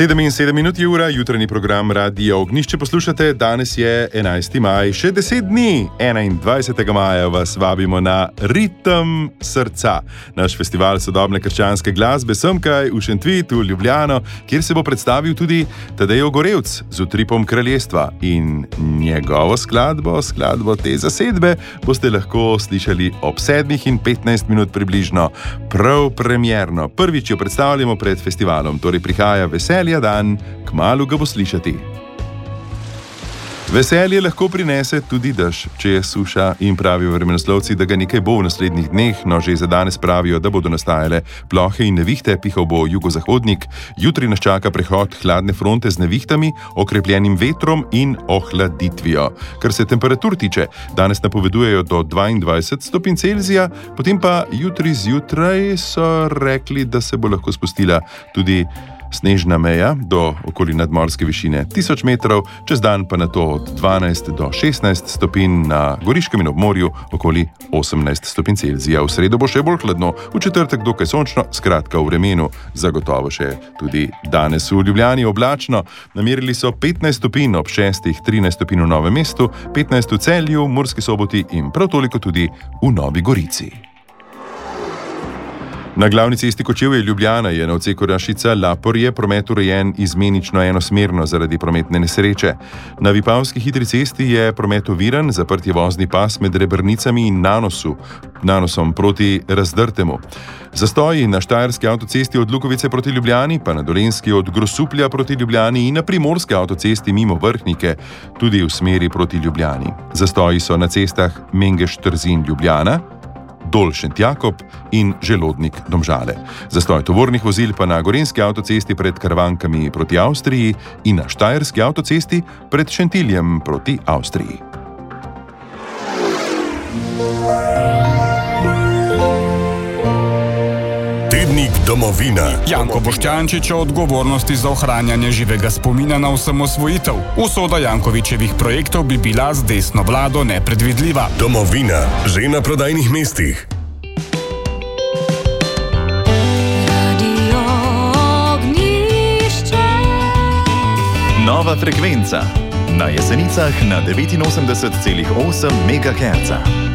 7:07 je ura, jutranji program Radia Ognjišče poslušate. Danes je 11. maj, še 10 dni, 21. maja vas vabimo na Ritem srca. Naš festival sodobne krščanske glasbe Semkaj v Šentvitu, v Ljubljano, kjer se bo predstavil tudi Tadej Ogorevc z utripom Kraljestva. In njegovo skladbo te zasedbe boste lahko slišali ob 7:15 približno, prav premierno. Prvič jo predstavljamo pred festivalom, torej prihaja Veselja dan, kmalu ga bo slišati. Veselje lahko prinese tudi dež, če je suša, in pravijo vremenoslovci, da ga nekaj bo v naslednjih dneh, no že za danes pravijo, da bodo nastajale plohe in nevihte, pihal bo jugozahodnik. Jutri nas čaka prehod hladne fronte z nevihtami, okrepljenim vetrom in ohladitvijo. Kar se temperatur tiče, danes napovedujejo do 22 stopinj Celzija, potem pa jutri zjutraj so rekli, da se bo lahko spustila tudi snežna meja do okoli nadmorske višine 1000 metrov, čez dan pa na to od 12 do 16 stopinj, na Goriškem in ob morju okoli 18 stopinj Celzija. V sredo bo še bolj hladno, v četrtek dokaj sončno, skratka v vremenu, zagotovo še tudi danes v Ljubljani oblačno. Namerili so 15 stopinj ob 6, 13 stopinj v Novem mestu, 15 v Celju, Murski Soboti in prav toliko tudi v Novi Gorici. Na glavni cesti Kočevje Ljubljana je na odseku Rašica-Laporje promet urejen izmenično enosmerno zaradi prometne nesreče. Na Vipavski hitri cesti je promet oviran, zaprt je vozni pas med Rebrnicami in Nanosom proti Razdrtemu. Zastoji na Štajerski avtocesti od Lukovice proti Ljubljani, pa na Dolenjski od Grosuplja proti Ljubljani in na Primorski avtocesti mimo Vrhnike, tudi v smeri proti Ljubljani. Zastoji so na cestah Mengeš-Trzin-Ljubljana, Dol-Šentjakob in Želodnik-Domžale. Zastoj tovornih vozil pa na Gorenjski avtocesti pred Karavankami proti Avstriji in na Štajerski avtocesti pred Šentiljem proti Avstriji. Tednik Domovina. Janko Boštjančič o odgovornosti za ohranjanje živega spomina na osamosvojitev. Usoda Jankovićevih projektov bi bila z desno vlado nepredvidljiva. Domovina, že na prodajnih mestih. Nova frekvenca. Na Jesenicah na 89,8 MHz.